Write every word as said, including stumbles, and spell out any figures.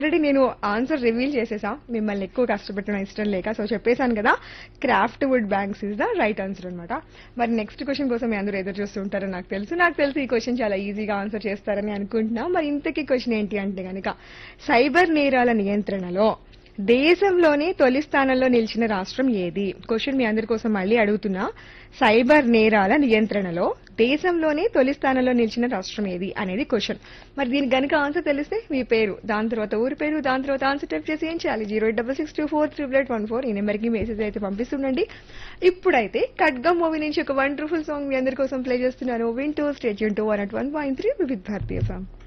Already నేను answer reveal చేసేసా మిమ్మల్ని ఎక్కువ కష్టపెట్టడం ఇష్టం లేక సో చెప్పేశాను కదా craft would banks is the right answer అనమాట. మరి నెక్స్ట్ క్వశ్చన్ కోసం మీ అందరూ ఎదురు చూస్తూ ఉంటారని నాకు తెలుసు. నాకు తెలుసు ఈ క్వశ్చన్ చాలా ఈజీగా ఆన్సర్ చేస్తారని అనుకుంటున్నా. మరి ఇంతకీ క్వశ్చన్ ఏంటి అంటే గనక సైబర్ నేరాల నియంత్రణలో దేశంలోనే తొలి స్థానంలో నిలిచిన రాష్ట్రం ఏది? క్వశ్చన్ మీ అందరి కోసం మళ్ళీ అడుగుతున్నా. సైబర్ నేరాల నియంత్రణలో దేశంలోనే తొలి స్థానంలో నిలిచిన రాష్ట్రం ఏది అనేది క్వశ్చన్. మరి దీనికి గనుక ఆన్సర్ తెలిస్తే మీ పేరు, దాని తర్వాత ఊరి పేరు, దాని తర్వాత ఆన్సర్ టైప్ చేసి ఏం చేయాలి? Zero eight double six two four triple eight one four ఈ నెంబర్కి మెసేజ్ అయితే పంపిస్తుండండి. ఇప్పుడైతే ఖడ్గం మూవీ నుంచి ఒక వండర్ఫుల్ సాంగ్ మీ అందరి కోసం ప్లే చేస్తున్నాను. వింటూ state Yoon two one at one point three with Bharatiya song.